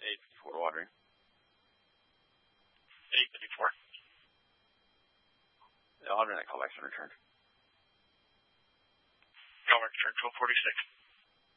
854 watering. 854. Yeah, I'll run that callback's been returned. Callback returned 1246.